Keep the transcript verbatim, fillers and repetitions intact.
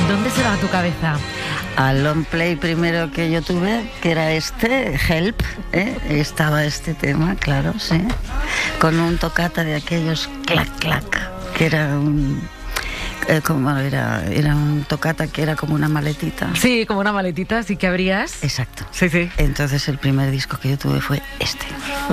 ¿Dónde se va tu cabeza? Al long play primero que yo tuve, que era este, Help, ¿eh? Estaba este tema, claro, sí, con un toccata de aquellos clac clac, que era un eh, como era, era un toccata que era como una maletita. Sí, como una maletita, así que abrías. Exacto. Sí, sí. Entonces el primer disco que yo tuve fue este.